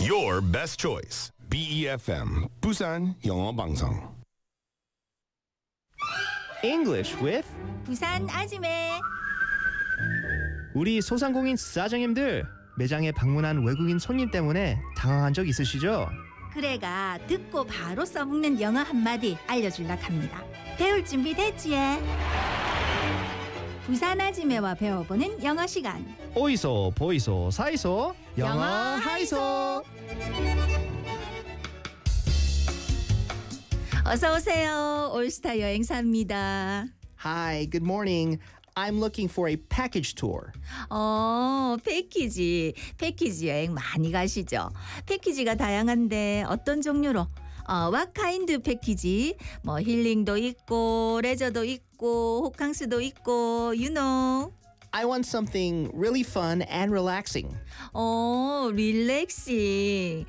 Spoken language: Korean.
Your best choice. BEFM 부산 영어 방송. English with 부산 아지매. 우리 소상공인 사장님들 매장에 방문한 외국인 손님 때문에 당황한 적 있으시죠? 그래가 듣고 바로 써먹는 영어 한마디 알려줄라 합니다. 배울 준비 됐지? 부산 아지매와 배워보는 영어 시간. 오이소 보이소 사이소 영어 하이소. 어서 오세요. 올스타 여행사입니다. Hi, good morning. I'm looking for a package tour. 패키지 여행 많이 가시죠? 패키지가 다양한데 어떤 종류로? what kind 패키지? 뭐 힐링도 있고 레저도 있고 호캉스도 있고 you know. I want something really fun and relaxing. 릴렉싱.